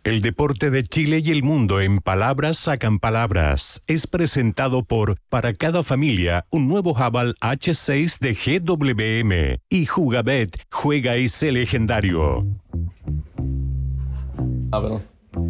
El deporte de Chile y el mundo en palabras sacan palabras. Es presentado por Para cada familia, un nuevo Haval H6 de GWM. Y Jugabet, juega y sé legendario. Perdón.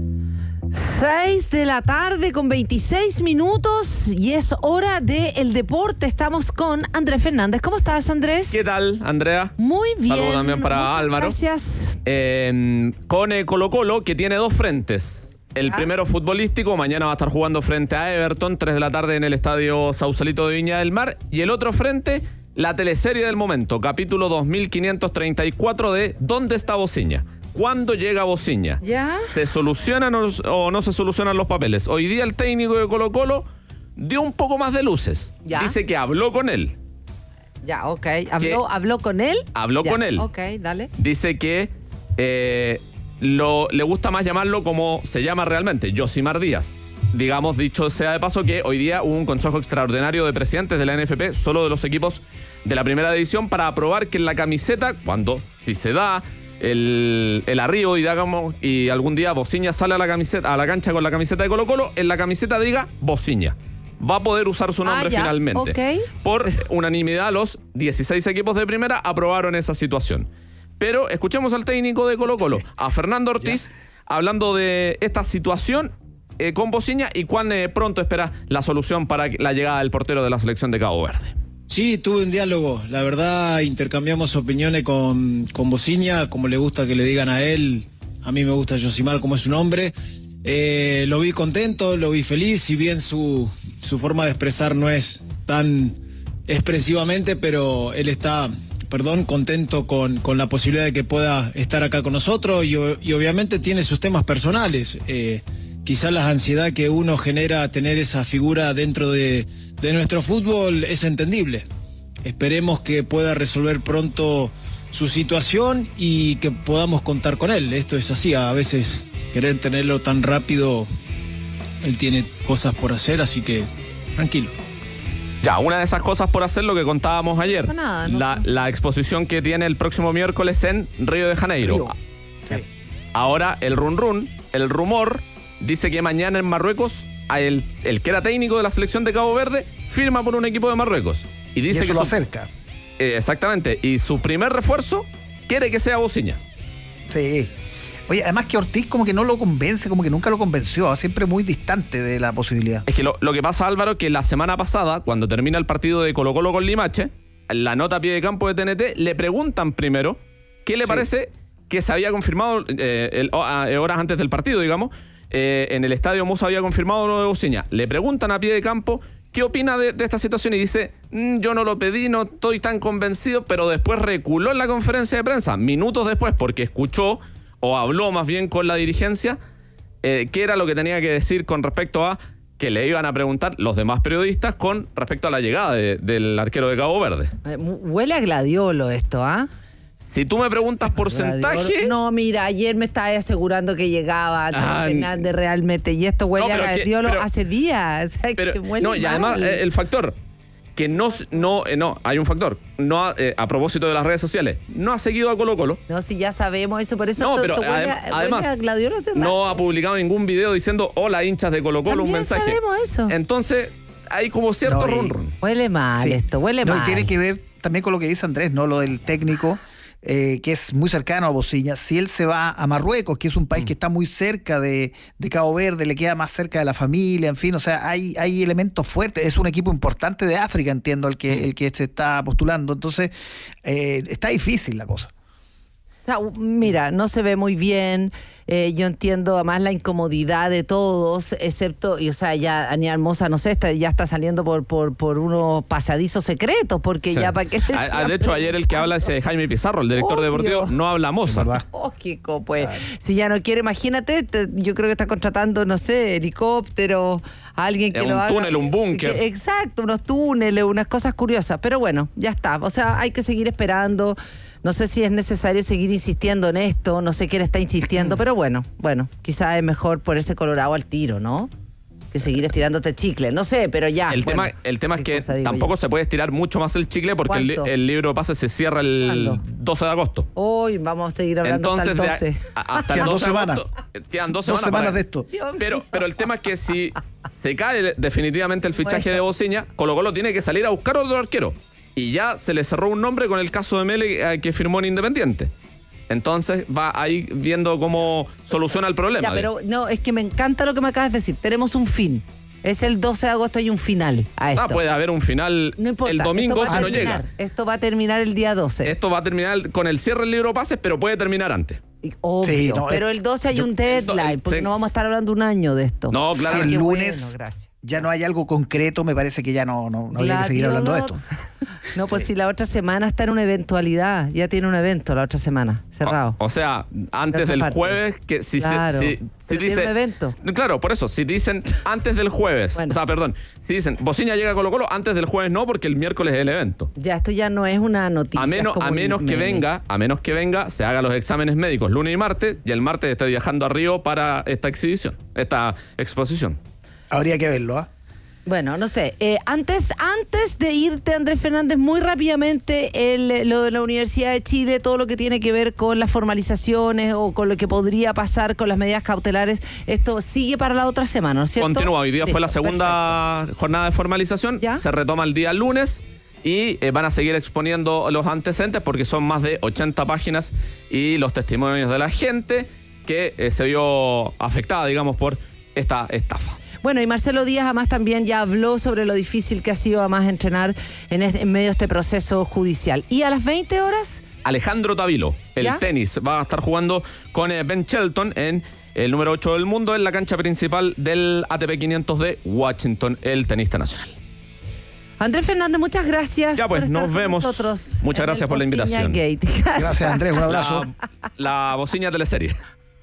6 de la tarde con 26 minutos y es hora del deporte. Estamos con Andrés Fernández. ¿Cómo estás, Andrés? ¿Qué tal, Andrea? Muy bien. Saludos también para Muchas Álvaro. Gracias. Con Colo-Colo, que tiene dos frentes. El primero futbolístico, mañana va a estar jugando frente a Everton, 3 de la tarde en el estadio Sausalito de Viña del Mar. Y el otro frente, la teleserie del momento, capítulo 2534 de ¿Dónde está Bociña? ¿Cuándo llega Bociña? ¿Ya? ¿Se solucionan o no se solucionan los papeles? Hoy día el técnico de Colo-Colo dio un poco más de luces. ¿Ya? Dice que habló con él. Ya, ok. ¿Habló con él? Habló con él. Ok, dale. Dice que le gusta más llamarlo como se llama realmente, Yosimar Díaz. Digamos, dicho sea de paso, que hoy día hubo un consejo extraordinario de presidentes de la NFP, solo de los equipos de la primera división, para aprobar que en la camiseta, si se da el arribo y algún día Bociña sale a la cancha con la camiseta de Colo-Colo, en la camiseta diga Bociña. Va a poder usar su nombre finalmente. Okay. Por unanimidad, los 16 equipos de primera aprobaron esa situación. Pero escuchemos al técnico de Colo-Colo, a Fernando Ortiz, hablando de esta situación con Bociña y cuán pronto espera la solución para la llegada del portero de la selección de Cabo Verde. Sí, tuve un diálogo. La verdad, intercambiamos opiniones con Bociña, como le gusta que le digan a él. A mí me gusta Yosimar como es su nombre. Lo vi contento, lo vi feliz, si bien su forma de expresar no es tan expresivamente, pero él está, contento con la posibilidad de que pueda estar acá con nosotros y obviamente tiene sus temas personales. Quizás la ansiedad que uno genera tener esa figura dentro de nuestro fútbol es entendible. Esperemos que pueda resolver pronto su situación y que podamos contar con él. Esto es así, a veces querer tenerlo tan rápido, él tiene cosas por hacer, así que tranquilo. Ya, una de esas cosas por hacer, lo que contábamos ayer, No. La exposición que tiene el próximo miércoles en Río de Janeiro. Sí. Ahora el rumor dice que mañana en Marruecos el que era técnico de la selección de Cabo Verde firma por un equipo de Marruecos. Y dice eso que lo acerca. Exactamente. Y su primer refuerzo quiere que sea Bociña. Sí. Oye, además que Ortiz como que no lo convence, como que nunca lo convenció, siempre muy distante de la posibilidad. Es que lo que pasa, Álvaro, que la semana pasada, cuando termina el partido de Colo-Colo con Limache, en la nota a pie de campo de TNT, le preguntan primero qué le parece que se había confirmado horas antes del partido, digamos. En el estadio Musa había confirmado lo de Bociña. Le preguntan a pie de campo qué opina de esta situación y dice, yo no lo pedí, no estoy tan convencido, pero después reculó en la conferencia de prensa, minutos después, porque escuchó o habló más bien con la dirigencia qué era lo que tenía que decir con respecto a que le iban a preguntar los demás periodistas con respecto a la llegada del arquero de Cabo Verde. Huele a gladiolo esto, ¿ah? Si tú me preguntas porcentaje... No, mira, ayer me estaba asegurando que llegaba Fernández realmente, y esto huele a gladiolo hace días. O sea, pero, que huele no, y además el factor, que no, hay un factor, a propósito de las redes sociales, no ha seguido a Colo-Colo. No, si ya sabemos eso, por eso no, pero huele a gladiolo hace no ha publicado ningún video diciendo, hola hinchas de Colo-Colo, un mensaje. Sabemos eso. Entonces, hay como cierto run. Huele mal esto, huele mal. Y tiene que ver también con lo que dice Andrés, ¿no? Lo del técnico, que es muy cercano a Bociña. Si él se va a Marruecos, que es un país que está muy cerca de Cabo Verde, le queda más cerca de la familia, en fin, o sea, hay elementos fuertes. Es un equipo importante de África, entiendo, el que se está postulando. Entonces, está difícil la cosa. O sea, mira, no se ve muy bien. Yo entiendo además la incomodidad de todos, excepto, ya Aníbal Mosa, no sé, ya está saliendo por unos pasadizos secretos, porque ya para qué. De hecho, ayer el que habla es Jaime Pizarro, el director deportivo, no habla Mosa. Lógico, pues. Claro. Si ya no quiere, imagínate, yo creo que está contratando, no sé, helicóptero, a alguien que lo haga. Un túnel, un búnker. Exacto, unos túneles, unas cosas curiosas. Pero bueno, ya está. O sea, hay que seguir esperando. No sé si es necesario seguir insistiendo en esto, no sé quién está insistiendo, pero bueno, quizás es mejor ponerse colorado al tiro, ¿no? Que seguir estirándote chicle, no sé, pero ya. El tema es que tampoco se puede estirar mucho más el chicle porque el libro de pases se cierra el 12 de agosto. Hoy vamos a seguir hablando. Entonces, hasta el 12. Hasta el 12 de agosto. Quedan 2 2 semanas. semanas de esto. Pero el tema es que si se cae definitivamente el fichaje de Bociña, Colo-Colo tiene que salir a buscar otro arquero. Y ya se le cerró un nombre con el caso de Mele que firmó en Independiente. Entonces va ahí viendo cómo soluciona el problema. Ya, pero no, es que me encanta lo que me acabas de decir. Tenemos un fin. Es el 12 de agosto, hay un final a esto. Puede haber un final No importa, el domingo esto va si a no terminar. llega. Esto va a terminar el día 12. Esto va a terminar con el cierre del libro de pases, pero puede terminar antes. Obvio, Sí, no, pero el 12 hay un deadline, porque sí. no vamos a estar hablando un año de esto. No, claro. Si el Qué lunes bueno, gracias. ya no hay algo concreto, me parece que ya no habría que seguir hablando de esto. No, pues si la otra semana está en una eventualidad, ya tiene un evento la otra semana, cerrado. O sea, antes otra del parte. jueves, que si Claro, si pero dice. tiene un evento. Claro, por eso, si dicen antes del jueves, Bueno. o sea, perdón, si dicen Bociña llega a Colo-Colo, antes del jueves no, porque el miércoles es el evento. Ya, esto ya no es una noticia. A menos que venga, se haga los exámenes médicos lunes y martes, y el martes esté viajando a Río para esta exposición. Habría que verlo, ¿ah? Bueno, no sé. Antes de irte, Andrés Fernández, muy rápidamente, lo de la Universidad de Chile, todo lo que tiene que ver con las formalizaciones o con lo que podría pasar con las medidas cautelares, esto sigue para la otra semana, ¿no es cierto? Continúa, hoy día fue la Listo, segunda jornada de formalización, ¿Ya? se retoma el día lunes y van a seguir exponiendo los antecedentes porque son más de 80 páginas y los testimonios de la gente que se vio afectada, digamos, por esta estafa. Bueno, y Marcelo Díaz además también ya habló sobre lo difícil que ha sido además entrenar en medio de este proceso judicial. Y a las 20 horas... Alejandro Tavilo, el ¿Ya? tenis, va a estar jugando con Ben Shelton en el número 8 del mundo en la cancha principal del ATP 500 de Washington, el tenista nacional. Andrés Fernández, muchas gracias. Ya pues, por estar nos con vemos. nosotros Muchas en gracias el por la Bociña invitación. Gate. Gracias, Andrés. Un abrazo. La Bociña teleserie.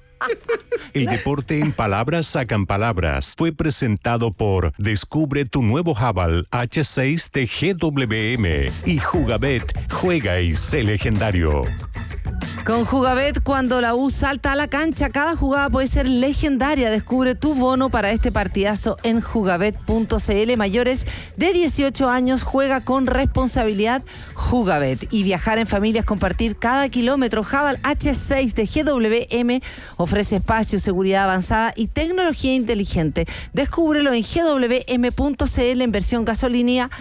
El deporte en palabras sacan palabras. Fue presentado por Descubre tu nuevo Haval H6 de GWM y Jugabet. Juega y sé legendario. Con Jugabet, cuando la U salta a la cancha, cada jugada puede ser legendaria. Descubre tu bono para este partidazo en jugabet.cl. Mayores de 18 años, juega con responsabilidad. Jugabet. Y viajar en familia es compartir cada kilómetro. Haval H6 de GWM ofrece espacio, seguridad avanzada y tecnología inteligente. Descúbrelo en gwm.cl en versión gasolina,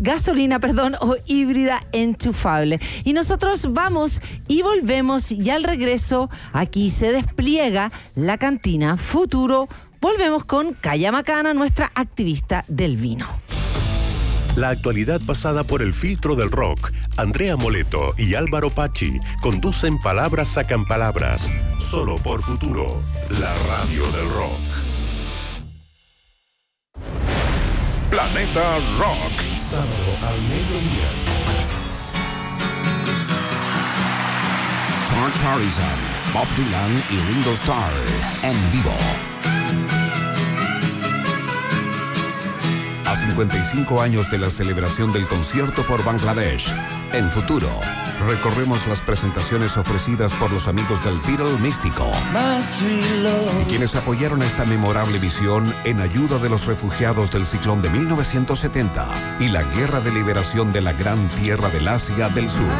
o híbrida enchufable. Y nosotros vamos y volvemos, y al regreso aquí se despliega la cantina Futuro. Volvemos con Calla Macana, nuestra activista del vino. La actualidad pasada por el filtro del rock. Andrea Moleto y Álvaro Pachi conducen Palabras Sacan Palabras. Solo por Futuro, la radio del rock. Planeta Rock. Sábado al mediodía. Tarzan, Bob Dylan y Ringo Starr en vivo. A 55 años de la celebración del concierto por Bangladesh, en Futuro, recorremos las presentaciones ofrecidas por los amigos del Beatle místico y quienes apoyaron esta memorable misión en ayuda de los refugiados del ciclón de 1970 y la guerra de liberación de la gran tierra del Asia del Sur.